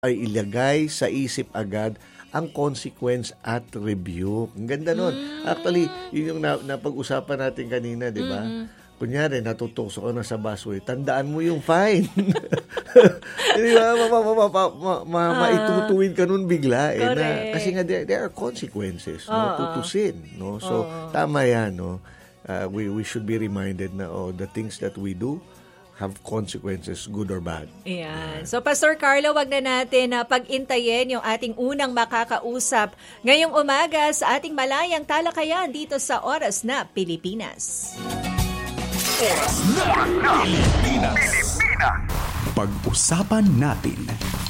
ay ilagay sa isip agad ang consequence at rebuke. Ang ganda nun. Actually, yun yung napag-usapan natin kanina, di ba? Kunyari, natutukso ka na sa busway, tandaan mo yung fine. Di ba? Maitutuwid ka nun bigla. Kasi nga, there are consequences to sin. No? So, tama yan. No? We should be reminded na the things that we do have consequences, good or bad. Ayan. So, Pastor Carlo, wag na natin pag-intayin yung ating unang makakausap ngayong umaga sa ating malayang talakayan dito sa Oras na Pilipinas. Oras na Pilipinas. Pag-usapan natin.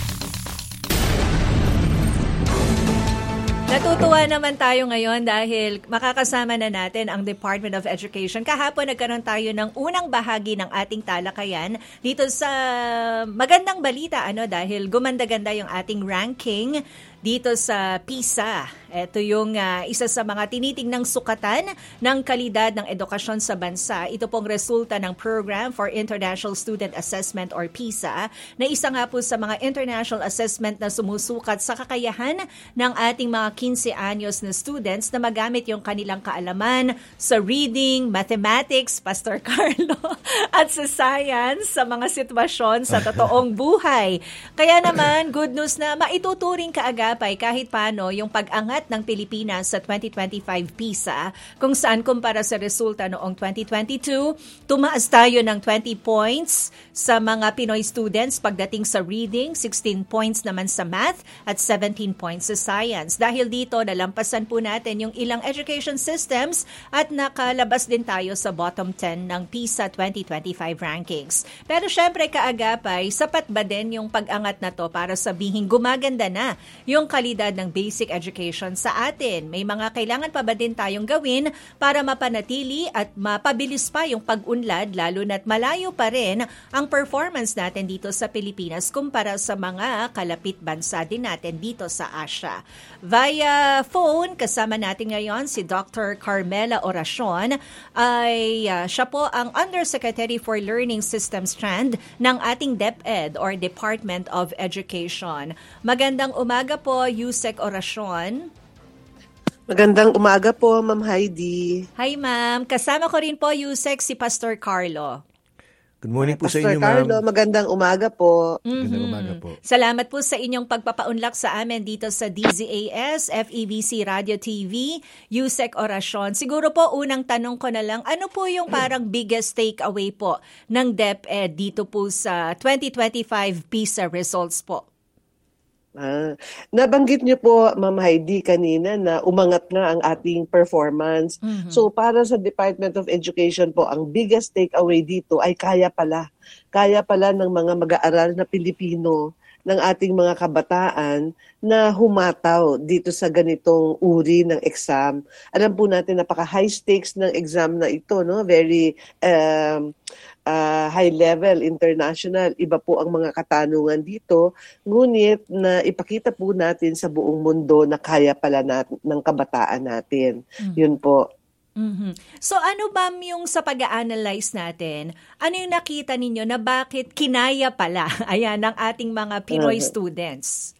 Natutuwa naman tayo ngayon dahil makakasama na natin ang Department of Education. Kahapon nagkaroon tayo ng unang bahagi ng ating talakayan dito sa magandang balita dahil gumanda-ganda yung ating ranking dito sa PISA. Ito yung isa sa mga tinitingnang sukatan ng kalidad ng edukasyon sa bansa. Ito pong resulta ng Program for International Student Assessment or PISA na isa nga po sa mga international assessment na sumusukat sa kakayahan ng ating mga 15 anyos na students na magamit yung kanilang kaalaman sa reading, mathematics, Pastor Carlo, at sa science sa mga sitwasyon sa totoong buhay. Kaya naman, good news na maituturing kaagapay kahit paano yung pag-angat ng Pilipinas sa 2025 PISA kung saan kumpara sa resulta noong 2022, tumaas tayo ng 20 points sa mga Pinoy students pagdating sa reading, 16 points naman sa math at 17 points sa science. Dahil dito, nalampasan po natin yung ilang education systems at nakalabas din tayo sa bottom 10 ng PISA 2025 rankings. Pero syempre kaagapay, sapat ba din yung pag-angat na to para sabihin gumaganda na yung kalidad ng basic education sa atin? May mga kailangan pa ba din tayong gawin para mapanatili at mapabilis pa yung pag-unlad lalo na't malayo pa rin ang performance natin dito sa Pilipinas kumpara sa mga kalapit bansa din natin dito sa Asia. Via phone, kasama natin ngayon si Dr. Carmela Oracion. Siya po ang Undersecretary for Learning Systems Strand ng ating DepEd or Department of Education. Magandang umaga po, Yusek Oracion. Magandang umaga po, Ma'am Heidi. Hi, Ma'am. Kasama ko rin po, Yusek, si Pastor Carlo. Good morning po Pastor sa inyo, Carlo, ma'am. magandang umaga po. Magandang umaga po. Salamat po sa inyong pagpapaunlak sa amin dito sa DZAS, FEBC Radio TV, Yusek Oracion. Siguro po unang tanong ko na lang, ano po yung parang biggest takeaway po ng DepEd dito po sa 2025 PISA results po? Nabanggit niyo po, Ma'am Heidi, kanina na umangat na ang ating performance. So para sa Department of Education po, ang biggest takeaway dito ay kaya pala. Kaya pala ng mga mag-aaral na Pilipino, ng ating mga kabataan na humataw dito sa ganitong uri ng exam. Alam po natin napaka-high stakes ng exam na ito, no? Very high level, international. Iba po ang mga katanungan dito. Ngunit na ipakita po natin sa buong mundo na kaya pala ng kabataan natin. Yun po. So ano ba yung sa pag-a-analyze natin, ano yung nakita ninyo na bakit kinaya pala ng ating mga Pinoy students?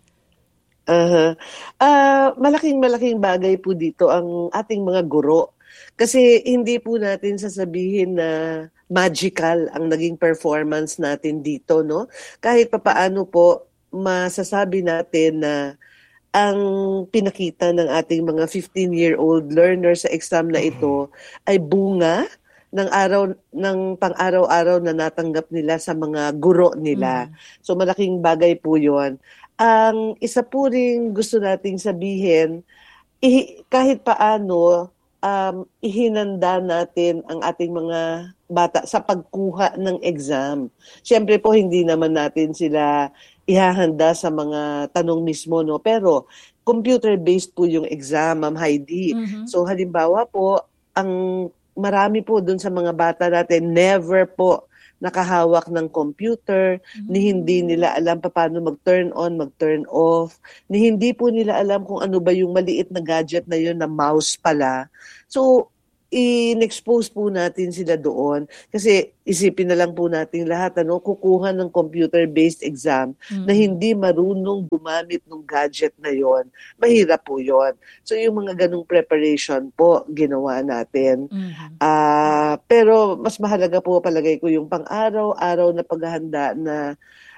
Malaking bagay po dito ang ating mga guro. Kasi hindi po natin sasabihin na magical ang naging performance natin dito, no? Kahit papaano po masasabi natin na ang pinakita ng ating mga 15-year-old learners sa exam na ito ay bunga ng pang-araw-araw na natanggap nila sa mga guro nila. So malaking bagay po 'yon. Ang isa po ring gusto nating sabihin, kahit paano ihinanda natin ang ating mga bata sa pagkuha ng exam. Siyempre po hindi naman natin sila ihahanda sa mga tanong mismo, no? Pero computer-based po yung exam, Ma'am Heidi. So halimbawa po, ang marami po dun sa mga bata natin, never po nakahawak ng computer, ni hindi nila alam paano mag-turn on, mag-turn off, ni hindi po nila alam kung ano ba yung maliit na gadget na yun na mouse pala. So, in-expose po natin sila doon. Kasi isipin na lang po natin lahat, kukuha ng computer-based exam na hindi marunong gumamit ng gadget na yon, mahirap po yon. So yung mga ganong preparation po, ginawa natin. Pero mas mahalaga po palagay ko yung pang-araw-araw na paghahanda na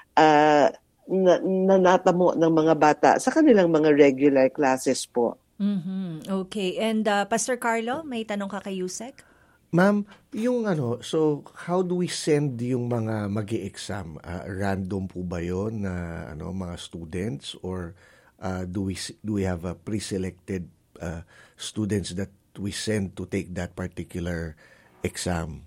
natamo ng mga bata sa kanilang mga regular classes po. Okay. And Pastor Carlo, may tanong ka kay Yusek? Ma'am, yung so how do we send yung mga magi-exam? Random po ba yon na mga students, or do we have a pre-selected students that we send to take that particular exam?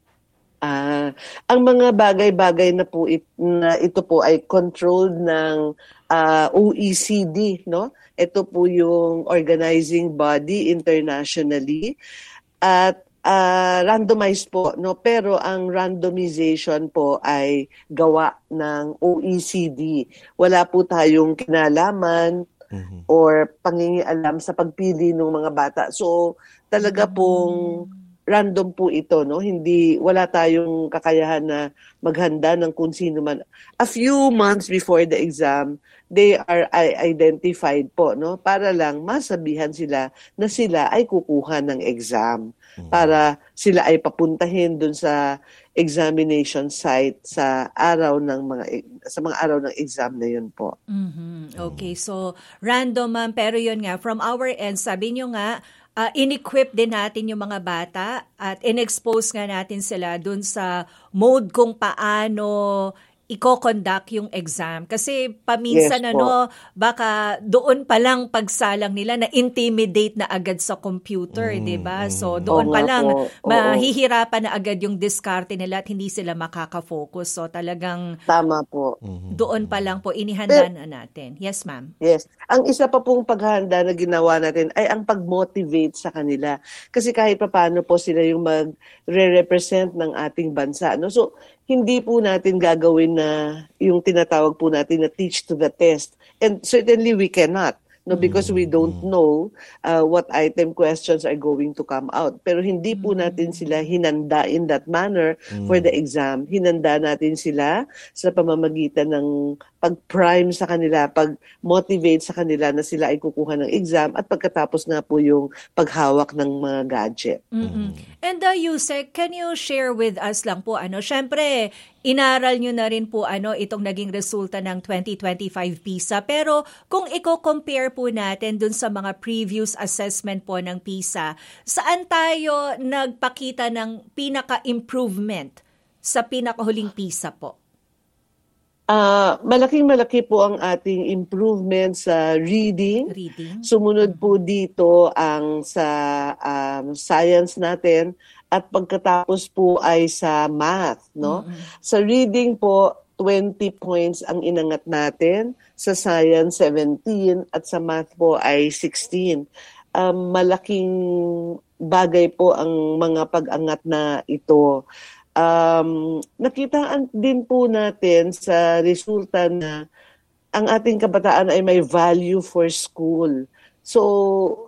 Ang mga bagay-bagay na po na ito po ay controlled ng OECD, no? Ito po yung organizing body internationally, at randomized po, no? Pero ang randomization po ay gawa ng OECD. Wala po tayong kinalaman or pangingialam sa pagpili ng mga bata. So talaga pong random po ito, no? Wala tayong kakayahan na maghanda ng kung sino man. A few months before the exam, they are identified po, no? Para lang masabihan sila na sila ay kukuha ng exam. Para sila ay papuntahin dun sa examination site sa mga araw ng exam na yun po. Okay, so random, pero yun nga, from our end, sabi nyo nga, in-equip din natin yung mga bata at in-expose nga natin sila dun sa mode kung paano i-conduct yung exam. Kasi paminsan Yes po. baka doon pa lang pagsalang nila na intimidate na agad sa computer, 'di ba? So doon Oo pa nga lang po. Oo. mahihirapan na agad yung diskarte nila at hindi sila makaka-focus. So talagang Tama po. doon pa lang po inihanda na natin. Yes, ma'am. Yes. Ang isa pa pong paghahanda na ginawa natin ay ang pag-motivate sa kanila. Kasi kahit papaano po sila yung mag-represent ng ating bansa. No? So, hindi po natin gagawin na yung tinatawag po natin na teach to the test. And certainly we cannot. No, because we don't know what item questions are going to come out. Pero hindi po natin sila hinanda in that manner for the exam. Hinanda natin sila sa pamamagitan ng pag-prime sa kanila, pag-motivate sa kanila na sila ay kukuha ng exam, at pagkatapos nga po yung paghawak ng mga gadget. And Yusek, can you share with us lang po, syempre, inaral nyo na rin po itong naging resulta ng 2025 PISA. Pero kung i-compare po natin dun sa mga previous assessment po ng PISA, saan tayo nagpakita ng pinaka-improvement sa pinakahuling PISA po? Malaking-malaki po ang ating improvement sa reading. Sumunod po dito ang sa science natin, at pagkatapos po ay sa math, no? Sa reading po, 20 points ang inangat natin, sa science 17, at sa math po ay 16. Malaking bagay po ang mga pag-angat na ito. Nakita din po natin sa resulta na ang ating kabataan ay may value for school. So,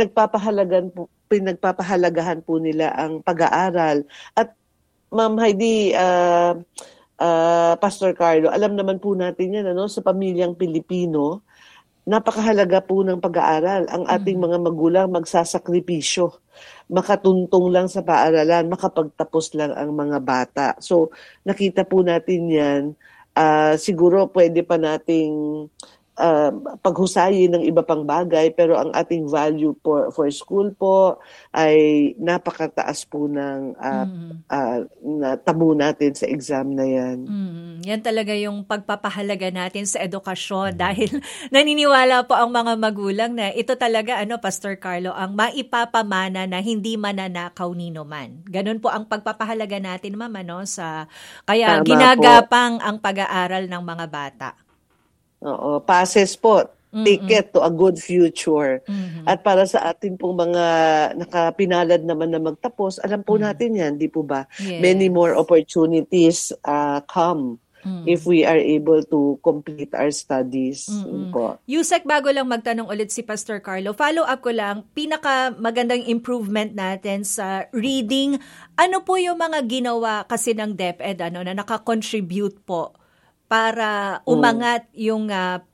pinagpapahalagahan po nila ang pag-aaral. At Ma'am Heidi, Pastor Carlo, alam naman po natin yan, sa pamilyang Pilipino, napakahalaga po ng pag-aaral. Ang ating mga magulang magsasakripisyo. Makatuntong lang sa paaralan, makapagtapos lang ang mga bata. So, nakita po natin yan. Siguro pwede pa nating paghusayin ng iba pang bagay, pero ang ating value for school po ay napakataas po ng natamo natin sa exam na yan. Yan talaga yung pagpapahalaga natin sa edukasyon, dahil naniniwala po ang mga magulang na ito talaga, Pastor Carlo, ang maipapamana na hindi mananakaw nino man. Ganun po ang pagpapahalaga natin, ma'am, kaya Tama ginagapang po ang pag-aaral ng mga bata. Oo, passes po. Ticket to a good future. At para sa ating pong mga nakapinalad naman na magtapos, alam po natin yan, di po ba? Yes. Many more opportunities come if we are able to complete our studies. Po. Yusek, bago lang magtanong ulit si Pastor Carlo, follow up ko lang, pinaka magandang improvement natin sa reading, ano po yung mga ginawa kasi ng DepEd na nakakontribute po para umangat yung